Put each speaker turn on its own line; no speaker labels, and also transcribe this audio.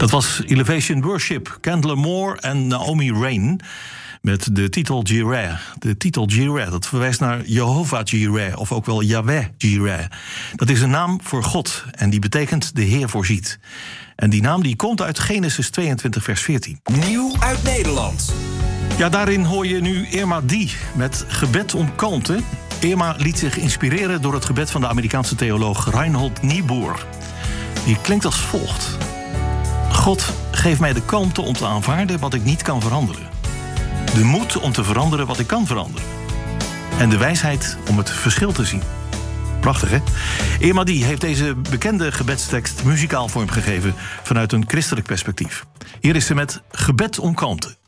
Dat was Elevation Worship, Candler Moore en Naomi Rain met de titel Jireh. De titel Jireh, dat verwijst naar Jehovah Jireh, of ook wel Yahweh Jireh. Dat is een naam voor God en die betekent de Heer voorziet. En die naam die komt uit Genesis 22 vers 14.
Nieuw uit Nederland.
Ja, daarin hoor je nu Irma Die met Gebed om kalmte. Irma liet zich inspireren door het gebed van de Amerikaanse theoloog Reinhold Niebuhr. Die klinkt als volgt. God, geef mij de kalmte om te aanvaarden wat ik niet kan veranderen. De moed om te veranderen wat ik kan veranderen. En de wijsheid om het verschil te zien. Prachtig, hè? Irma Die heeft deze bekende gebedstekst muzikaal vormgegeven vanuit een christelijk perspectief. Hier is ze met Gebed om kalmte.